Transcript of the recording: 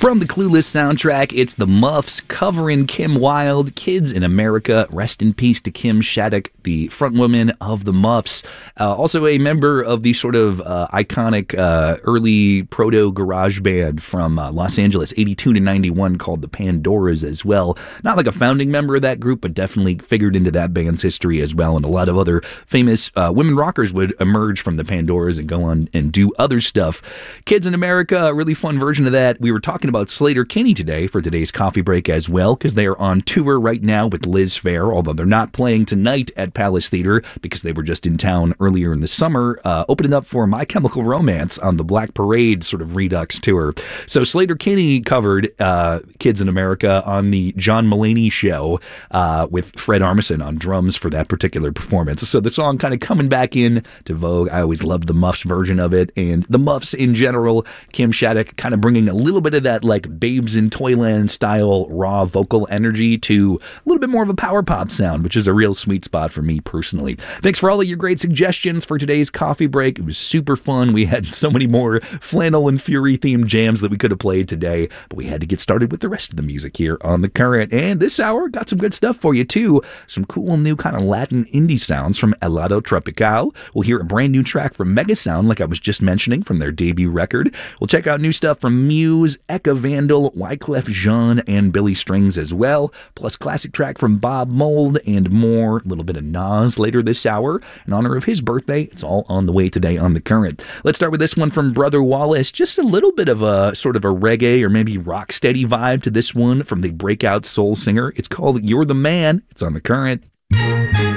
From the Clueless soundtrack, it's the Muffs covering Kim Wilde, Kids in America. Rest in peace to Kim Shattuck, the frontwoman of the Muffs. Also a member of the sort of iconic early proto-garage band from Los Angeles, 82 to 91, called the Pandoras as well. Not like a founding member of that group, but definitely figured into that band's history as well. And a lot of other famous women rockers would emerge from the Pandoras and go on and do other stuff. Kids in America, a really fun version of that. We were talking about Sleater-Kinney today for today's coffee break as well, because they are on tour right now with Liz Phair, although they're not playing tonight at Palace Theater because they were just in town earlier in the summer, opening up for My Chemical Romance on the Black Parade sort of Redux tour. So Sleater-Kinney covered Kids in America on the John Mulaney show with Fred Armisen on drums for that particular performance. So the song kind of coming back in to vogue. I always loved the Muffs version of it, and the Muffs in general. Kim Shattuck kind of bringing a little bit of that like Babes in Toyland style raw vocal energy to a little bit more of a power pop sound, which is a real sweet spot for me personally. Thanks for all of your great suggestions for today's coffee break. It was super fun. We had so many more Flannel and Fury themed jams that we could have played today, but we had to get started with the rest of the music here on The Current. And this hour got some good stuff for you too. Some cool new kind of Latin indie sounds from Helado Tropical. We'll hear a brand new track from Megasound, like I was just mentioning, from their debut record. We'll check out new stuff from Muse, Eka Vandal, Wyclef Jean, and Billy Strings as well, plus classic track from Bob Mould and more. A little bit of Nas later this hour in honor of his birthday. It's all on the way today on The Current. Let's start with this one from Brother Wallace. Just a little bit of a sort of a reggae or maybe rock steady vibe to this one from the breakout soul singer. It's called You're the Man. It's on The Current.